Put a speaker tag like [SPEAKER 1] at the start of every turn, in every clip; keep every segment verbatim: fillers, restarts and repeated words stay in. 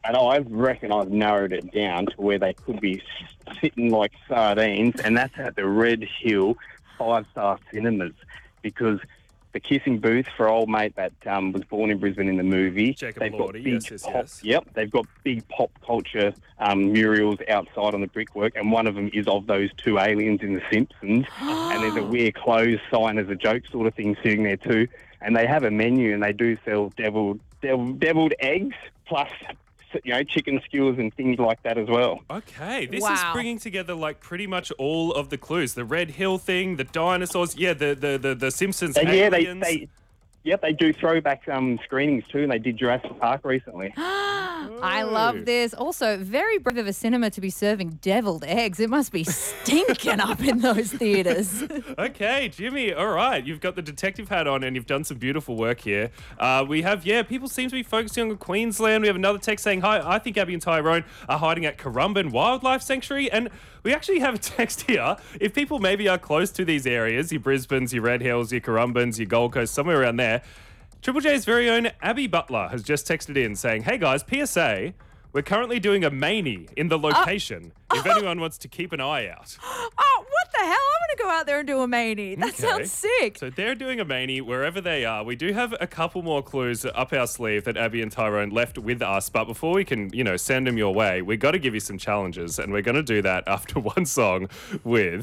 [SPEAKER 1] and I reckon I've narrowed it down to where they could be sitting like sardines, and that's at the Red Hill five-star cinemas, because the kissing booth for old mate that um, was born in Brisbane in the movie.
[SPEAKER 2] Jacob
[SPEAKER 1] they've
[SPEAKER 2] Lordy,
[SPEAKER 1] got big
[SPEAKER 2] yes, yes,
[SPEAKER 1] pop,
[SPEAKER 2] yes.
[SPEAKER 1] Yep, they've got big pop culture um, murals outside on the brickwork, and one of them is of those two aliens in The Simpsons. And there's a wear clothes sign as a joke sort of thing sitting there too. And they have a menu, and they do sell deviled, deviled, deviled eggs plus, you know, chicken skewers and things like that as well.
[SPEAKER 2] Okay, this
[SPEAKER 3] Wow.
[SPEAKER 2] is bringing together like pretty much all of the clues. The Red Hill thing, the dinosaurs, yeah, the the the, the Simpsons
[SPEAKER 1] And yeah, they,
[SPEAKER 2] aliens.
[SPEAKER 1] they, yep, they do throwback um, screenings too, and they did Jurassic Park recently.
[SPEAKER 3] I love this. Also, very brave of a cinema to be serving deviled eggs. It must be stinking up in those theatres.
[SPEAKER 2] Okay, Jimmy, all right. You've got the detective hat on and you've done some beautiful work here. Uh, we have, yeah, people seem to be focusing on Queensland. We have another text saying, hi, I think Abby and Tyrone are hiding at Currumbin Wildlife Sanctuary. And we actually have a text here. If people maybe are close to these areas, your Brisbanes, your Red Hills, your Currumbins, your Gold Coast, somewhere around there, Triple J's very own Abby Butler has just texted in saying, hey guys, P S A, we're currently doing a manie in the location if anyone wants to keep an eye out.
[SPEAKER 3] Oh, what the hell? I want to go out there and do a manie. That
[SPEAKER 2] Okay.
[SPEAKER 3] sounds sick.
[SPEAKER 2] So they're doing a manie wherever they are. We do have a couple more clues up our sleeve that Abby and Tyrone left with us. But before we can, you know, send them your way, we got to give you some challenges. And we're going to do that after one song with...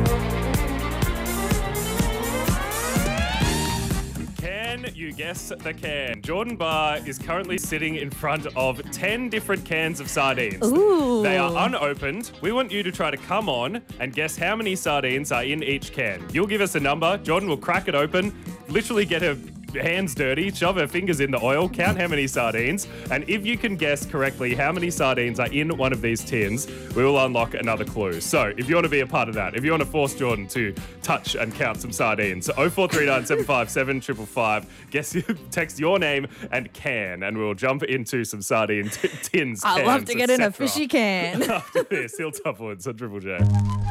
[SPEAKER 2] Can you guess the can? Jordan Barr is currently sitting in front of ten different cans of sardines.
[SPEAKER 3] Ooh.
[SPEAKER 2] They are unopened. We want you to try to come on and guess how many sardines are in each can. You'll give us a number. Jordan will crack it open, literally get her hands dirty, shove her fingers in the oil, count how many sardines, and if you can guess correctly how many sardines are in one of these tins, we will unlock another clue. So if you want to be a part of that, if you want to force Jordan to touch and count some sardines, oh four three nine, seven five seven, five five five, guess, text your name and can, and we'll jump into some sardine t- tins,
[SPEAKER 3] I'd love
[SPEAKER 2] cans,
[SPEAKER 3] to get in a
[SPEAKER 2] et cetera.
[SPEAKER 3] fishy can.
[SPEAKER 2] After this, Hilltop Woods on Triple J.